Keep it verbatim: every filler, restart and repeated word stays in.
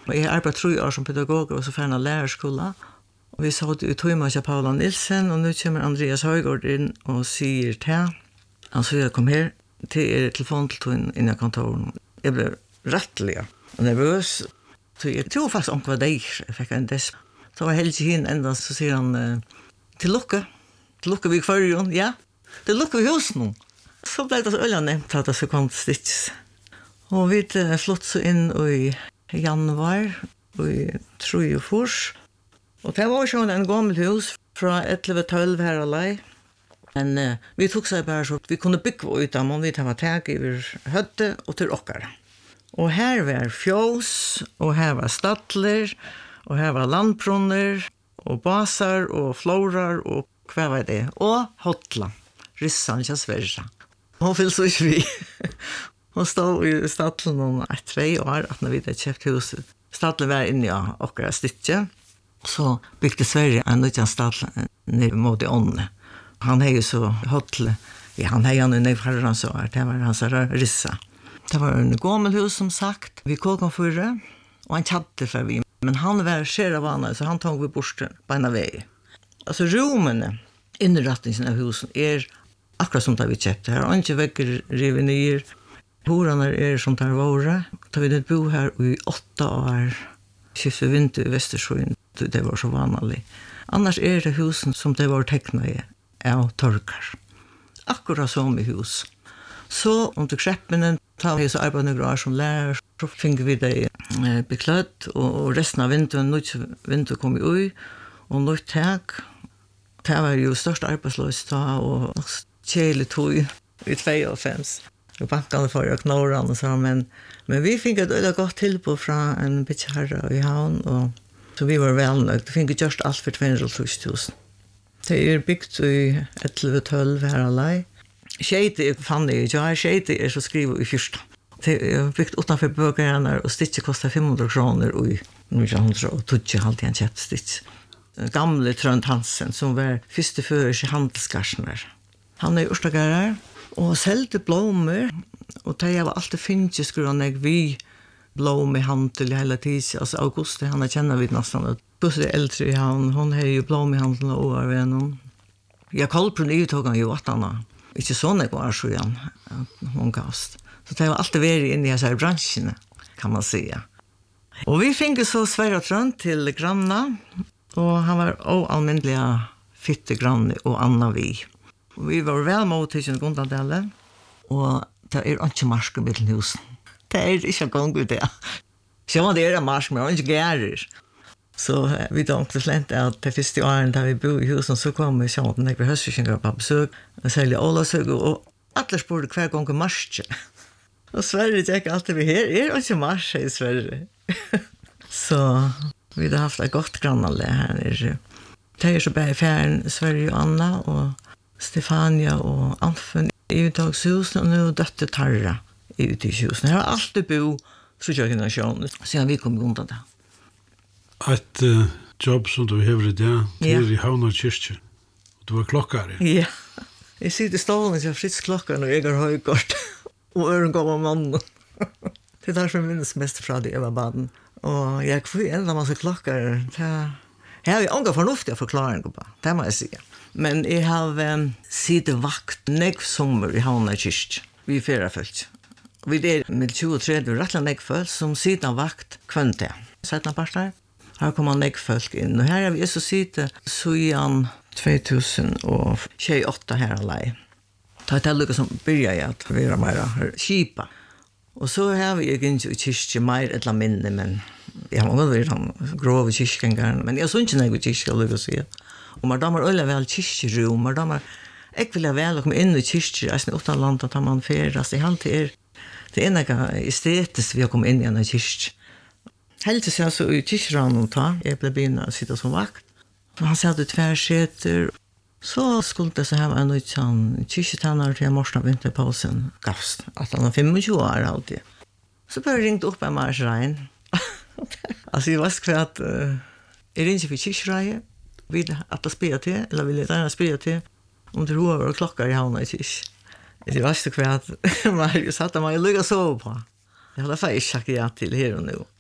Og jeg har arbeidet tre år som pedagog og så ferdig lærerskola. Og vi sa ut i Tøyma til Paula Nilsen, og nå kommer Andreas Højgaard inn og sier til. Han sier jeg kom her til er telefon til Tøyma inn i kontoren. Jeg ble rettelig og nervøs. Så jeg tror faktisk om hva det er. Jeg fikk en des. Så var jeg helt ikke henne enda, så sier han til lukke. Til lukke vi kvarjon, ja. Til lukke vi hos nå. Så ble det så øye nevnt at det så kom til stitches. Og vi flott så inn i januar, og i tro og fors. Og det var jo en gammel hus fra elleve tolv her alai. Men uh, vi tok seg bare så vi kunne bygge ut dem, og vi tar tag over høtte og til okkar. Og her var fjås, og her var stadler, og her var landbrunner, og basar, og florar, og hva var det? Og hotla, rissan til Sverige. Hun fyllt så ikke vi. Hun stod i stadlen om et tre år, at når vi hadde kjøpt huset. Stadlen var inne i okkar stitje. Så bygde Sverige en nødjan stadlen ned mot i åndene. Han har jo så hotle, ja, han har jo ned fra hans år, det var hans rissa. Det var en gammel hus som sagt, vi kom fyrre, og han kjadde for vi. Men han var skjera vana, så han tog vi bort på en av vei. Altså rommene, innretningen av husen, er akkurat som da vi kjøpte her. Han ikke vekker rivenier. Horene er som der våre. Da vi bo her i åtta år, skiftet vinter i Vestersjøen, det var så vanlig. Annars er det husen som det var teknet i, av torkar. Akkurat som i hus. Så under kreppene, da vi så arbeidet noen år som lærer, så fikk vi det eh, beklødd, og resten av vinteren, nødt vinter kom vi ui, og nødt tak. Det var jo størst arbeidsløs da, og kjelig tog i fem. Og bankene for å knåre og så, men, men vi fikk et øyne godt tilbud fra en bitjherre i havn, og så vi var velnøyd. Vi fikk gjørst alt for to hundre tusen. Det er bygd i elleve tolv her alai. Skeite er fann jeg ikke, skeite er så skriver i fyrsta. Det er bygd utenfor bøkerne, og stitje kostet fem hundre kroner, og nitton hundre og tjue halvt igjen kjøpt stitje. Gamle Trønd Hansen, som var første fører i handelskarsener. Han er i Ørstagarer, og selte blommer, og det var alltid finnes skruene jeg vi blom i handel hele tiden. Altså Auguste, han er kjenner vi nesten. Plutselig er eldre i han, hun har jo blom i handel og over ved noen. Jeg kaller på nye tog han jo at han har. Ikke sånn jeg var så igjen, hun gavst. Så det var alltid vært inne i disse bransjene, kan man si. Og vi fikk så Sverre Trønd til Granna, og han var også almindelig fytte Granne og Anna vi. Og vi var vel mot til Gondadelle, og det er ikke marsk i Middelhusen. Det er ikke gang ut det. Så det er marsk, men det er ikke gærer. Så vi tenkte slett at det første året da vi bodde i husen, så kom vi sånn at jeg var høstfysinger på besøk, og særlig Ålasøk, og alle spurte hver gang marsk. Og Sverige tenker alltid vi her, er det ikke marsk i Sverige. Så vi har haft et godt grannale her nere. Det er så bare ferien Sverige og Anna, og Stefania og Alfen i utdagshusen, og nå døtte Tarra i utdagshusen. Her har alltid bo så kjører generasjonen, siden vi kom undan det. Et uh, jobb som du hever i det, det er i Havnar kyrkje. Du var klokkare. Ja, jeg sitter i stålen til Fritz klokkare når jeg har høygård, og øren går med mannen. Det er derfor jeg minnes mest fra det jeg var baden. Og jeg får enda masse klokkare. Jeg har jo ånga fornuftig forklaring på, det må jeg si. Men jeg har um, sidet vakt negv sommer i Havnar kyrkje. Vi er ferafølt. Vi er med tjue og tretti rettelig negvfølt som sidet vakt kvønte. Settene parter. Her kommer negvfølt inn. Og her har vi så sidet Sujan to tusen tjueåtta her alai. Det er lukket som begynner jeg at vi er mer kipa. Og så har vi ikke i kyrkje mer et eller minne, men jeg har måttet vært han grove kyrkjengeren, men jeg så ikke negv i kyrkje, lukket å si. Og man damer øyla vel kyrkjerum, man damer jeg vil vel å komme inn i kyrkje, jeg er utan land at man ferast, det er alltid er, det er enega estetisk vi har kommet inn i en kyrkje. Heldig så jeg så i kyrkjeranen ta, jeg ble begynne å sitte som vakt, og han satt ut tværseter, så skulle det så her en sånn kyrkjetannar til morsen av vinterpausen gavst, at han var tjuefem år alltid. Så bare ringte opp en marsrein. Altså jeg vet ikke at uh, jeg ringte for kyrkjereie, vill att det spela till eller vill det gärna spela till om det roar och klockar i havna i tisch. Det var så kvärt Marius satt man ju lugga sova på. Jag hade faktiskt sagt ja till här och nu.